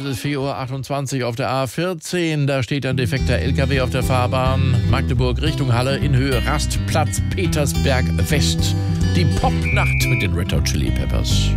ist 4:28 Uhr auf der A14. Da steht ein defekter LKW auf der Fahrbahn. Magdeburg Richtung Halle in Höhe Rastplatz Petersberg West. Die Popnacht mit den Red Hot Chili Peppers.